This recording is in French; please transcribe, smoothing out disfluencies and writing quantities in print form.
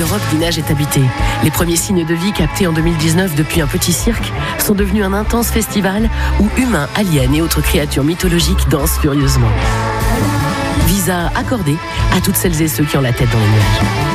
l'Europe du Nage est habitée. Les premiers signes de vie captés en 2019 depuis un petit cirque sont devenus un intense festival où humains, aliens et autres créatures mythologiques dansent furieusement. Visa accordé à toutes celles et ceux qui ont la tête dans les nuages.